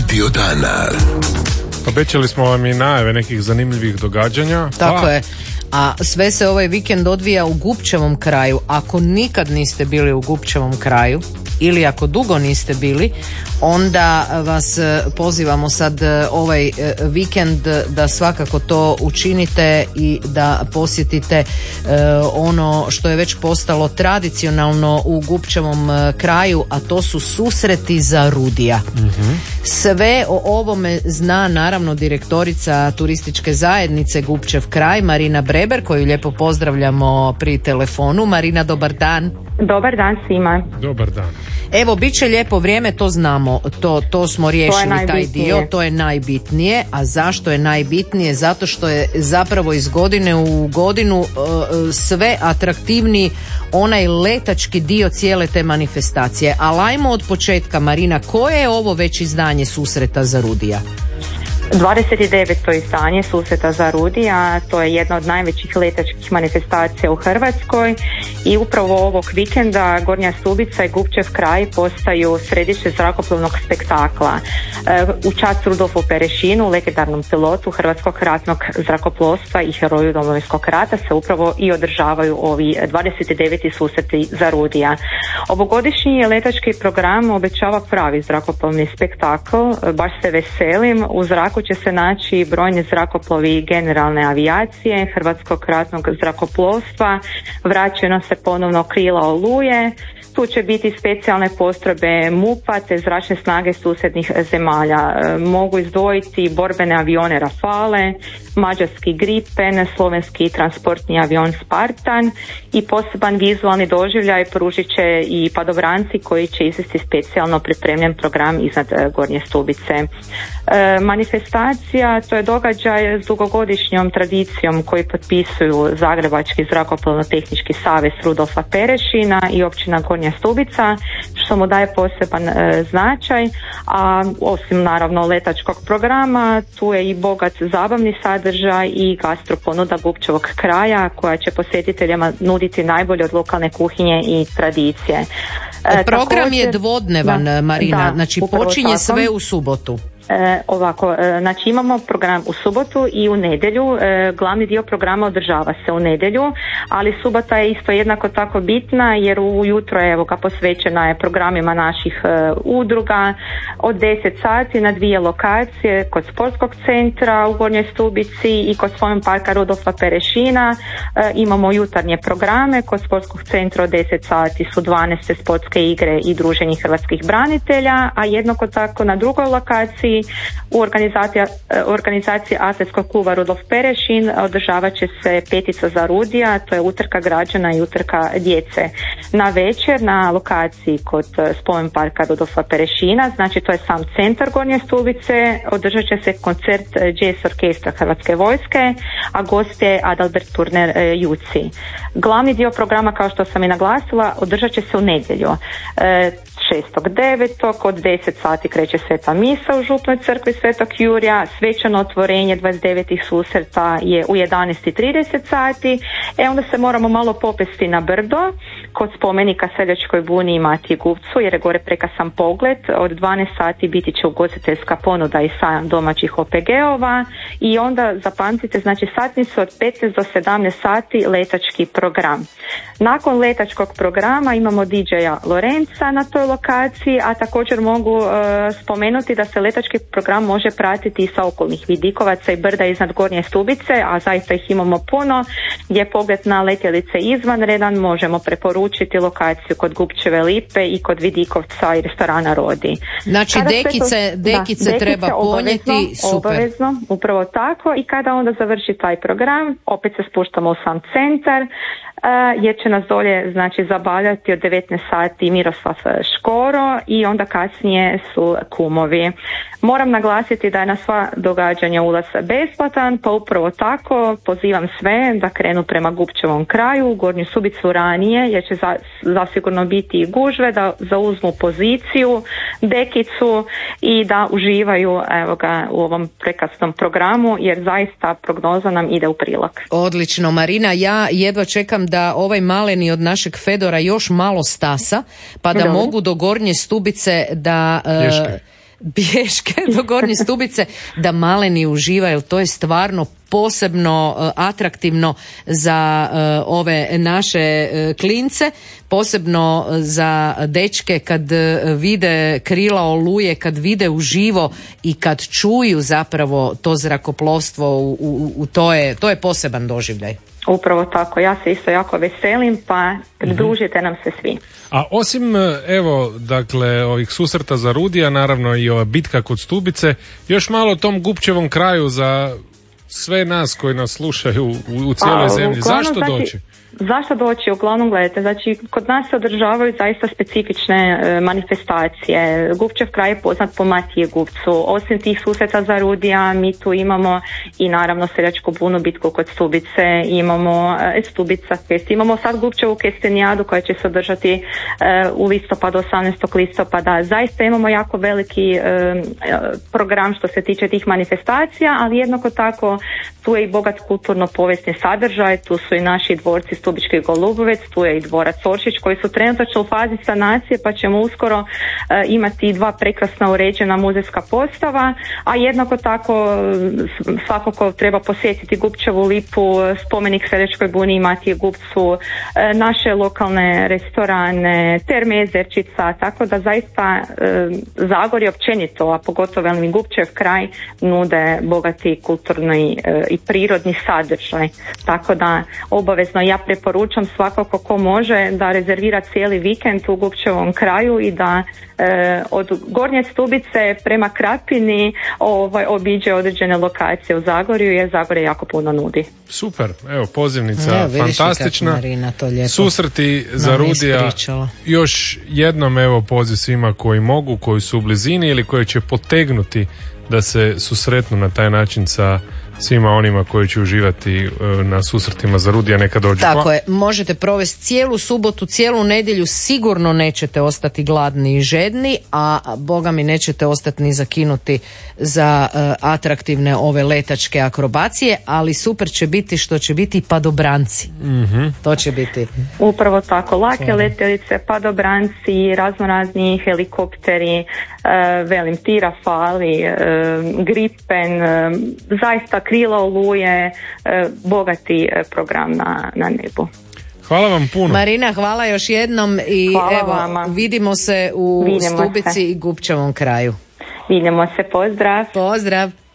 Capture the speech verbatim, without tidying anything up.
Radio dana. Obećali smo vam i najave nekih zanimljivih događanja. Tako pa. je. A sve se ovaj vikend odvija u Gupčevom kraju. Ako nikad niste bili u Gupčevom kraju ili ako dugo niste bili, onda vas pozivamo sad ovaj vikend da svakako to učinite i da posjetite ono što je već postalo tradicionalno u Gupčevom kraju, a to su susreti za Rudija. Mm-hmm. Sve o ovome zna naravno direktorica turističke zajednice Gupčev kraj, Marina Breber, koju lijepo pozdravljamo pri telefonu. Marina, dobar dan. Dobar dan svima. Dobar dan. Evo, bit će lijepo vrijeme, to znamo, to, to smo riješili, to taj dio, to je najbitnije. A zašto je najbitnije? Zato što je zapravo iz godine u godinu uh, sve atraktivniji onaj letački dio cijele te manifestacije. Ali ajmo od početka, Marina, koje je ovo već izdanje susreta za Rudija? dvadeset deveto izdanje susreta za Rudija, to je jedna od najvećih letačkih manifestacija u Hrvatskoj i upravo ovog vikenda Gornja Stubica i Gupčev kraj postaju središte zrakoplovnog spektakla. U čast Rudolfu Perešinu, legendarnom pilotu Hrvatskog ratnog zrakoplovstva i heroju Domovinskog rata, se upravo i održavaju ovi dvadeset deveti susreti za Rudija. Ovogodišnji je letački program obećava pravi zrakoplovni spektakl, baš se veselim. U zraku će se naći brojni zrakoplovi generalne avijacije, Hrvatskog ratnog zrakoplovstva, vraćaju nam se ponovno krila Oluje, tu će biti specijalne postrojbe MUP-a te zračne snage susjednih zemalja. Mogu izdvojiti borbene avione Rafale, mađarski Gripen, slovenski transportni avion Spartan i poseban vizualni doživljaj pružit će i padobranci koji će izvesti specijalno pripremljen program iznad Gornje Stubice. E, manifestacija, to je događaj s dugogodišnjom tradicijom koji potpisuju Zagrebački zrakoplovno-tehnički savez Rudolfa Perešina i općina Gornja Stubica, što mu daje poseban e, značaj, a osim naravno letačkog programa, tu je i bogat zabavni sadržaj i gastro ponuda Gupčevog kraja koja će posjetiteljima nuditi najbolje od lokalne kuhinje i tradicije. E, Program također, je dvodnevan, da, Marina, da, znači počinje tako. Sve u subotu. E, ovako, e, znači imamo program u subotu i u nedjelju, e, glavni dio programa održava se u nedjelju, ali subota je isto jednako tako bitna jer ujutro je evo ga posvećena je programima naših e, udruga od deset sati na dvije lokacije kod sportskog centra u Gornjoj Stubici i kod spomen parka Rudolfa Perešina. E, imamo jutarnje programe, kod sportskog centra od deset sati su dvanaeste sportske igre i druženje hrvatskih branitelja, a jednako tako na drugoj lokaciji u organizaciji, organizaciji atletskog kluba Rudolf Perešin održavat će se petica za Rudija, to je utrka građana i utrka djece. Na večer na lokaciji kod spomen parka Rudolfa Perešina, znači to je sam centar Gornje Stubice, održat će se koncert jazz orkestra Hrvatske vojske, a gost je Adalbert Turner Juci. Glavni dio programa, kao što sam i naglasila, održat će se u nedjelju. šestog devetog od deset sati kreće sveta misa u župnoj crkvi Svetog Jurija, svečano otvorenje dvadeset devetih susreta je u jedanaest i trideset sati, e onda se moramo malo popesti na brdo kod spomenika Seljačkoj buni i Matiji Gupcu jer je gore prekrasan pogled. Od dvanaest sati biti će ugostiteljska ponuda i sajam domaćih O P G-ova i onda zapamtite, znači satnicu od petnaest do sedamnaest sati letački program. Nakon letačkog programa imamo D J-a Lorenza na toj lokaciji, a također mogu uh, spomenuti da se letački program može pratiti i sa okolnih vidikovaca i brda iznad Gornje Stubice, a zaista ih imamo puno, gdje pogled na letjelice izvanredan, možemo preporučiti lokaciju kod Gupčeve lipe i kod vidikovca i restorana Rodi. Znači kada dekice, to, dekice da, treba ponijeti, super. Obavezno, upravo tako, i kada onda završi taj program, opet se spuštamo u sam centar, Uh, jer će nas dolje znači zabavljati od devetnaest sati Miroslav Škoro i onda kasnije su kumovi. Moram naglasiti da je na sva događanja ulaz besplatan, pa upravo tako pozivam sve da krenu prema Gupčevom kraju, u Gornju Stubicu ranije, jer će za, zasigurno biti i gužve, da zauzmu poziciju, dekicu i da uživaju evo ga, u ovom prekrasnom programu, jer zaista prognoza nam ide u prilog. Odlično, Marina, ja jedva čekam da ovaj maleni od našeg Fedora još malo stasa, pa da Dobre. mogu do Gornje Stubice da... Uh, Bješke do Gornje Stubice da maleni uživaju. To je stvarno posebno uh, atraktivno za uh, ove naše uh, klince, posebno za dečke kad uh, vide krila oluje, kad vide uživo i kad čuju zapravo to zrakoplovstvo, u, u, u to je to je poseban doživljaj. Upravo tako, ja se isto jako veselim, pa pridružite nam se svi. A osim, evo, dakle, ovih susreta za Rudija, naravno i ova bitka kod Stubice, još malo o tom Gupčevom kraju za sve nas koji nas slušaju u, u cijeloj pa, zemlji. uglavnom, Zašto znači, doći? Zašto doći? Uglavnom gledajte, znači kod nas se održavaju zaista specifične e, manifestacije. Gupčev kraj je poznat po Matije Gupcu. Osim tih susreta za Rudija, mi tu imamo i naravno seljačku bunu bitku kod Stubice, imamo e, Stubica fest, imamo sad Gupčevu kestenijadu koja će se održati e, u listopadu, osamnaestog listopada. Zaista imamo jako veliki e, program što se tiče tih manifestacija, ali jednako tako tu je i bogat kulturno-povijesni sadržaj, tu su i naši dvorci Stubički Golubovec, tu je i dvorac Oršić koji su trenutačno u fazi sanacije, pa ćemo uskoro uh, imati dva prekrasna uređena muzejska postava, a jednako tako svakako treba posjetiti Gupčevu lipu, spomenik Seljačkoj buni i Matije Gupcu, uh, naše lokalne restorane, Terme Jezerčica, tako da zaista uh, Zagorje općenito, a pogotovo velim Gupčev kraj, nude bogati kulturni uh, i prirodni sadržaj, tako da obavezno ja preporučam svakako ko može da rezervira cijeli vikend u Gupčevom kraju i da e, od Gornje Stubice prema Krapini ovaj, obiđe određene lokacije u Zagorju, jer Zagorje jako puno nudi. Super, evo pozivnica ja, fantastična, Marina, to lijepo susreti za Rudija, još jednom evo poziv svima koji mogu, koji su u blizini ili koji će potegnuti da se susretnu na taj način sa svima onima koji će uživati na susretima za Rudija, neka dođu. Tako je, možete provesti cijelu subotu, cijelu nedjelju, sigurno nećete ostati gladni i žedni, a boga mi nećete ostati ni zakinuti za uh, atraktivne ove letačke akrobacije, ali super će biti što će biti padobranci. Mm-hmm. To će biti. Upravo tako, lake letjelice, padobranci, razno razni helikopteri, uh, velim ti Rafali, uh, Gripen, uh, zaista krila oluje, bogati program na, na nebu. Hvala vam puno. Marina, hvala još jednom i hvala evo, vama. Vidimo se u Vidimo Stubici se. i Gupčevom kraju. Vidimo se, pozdrav. Pozdrav.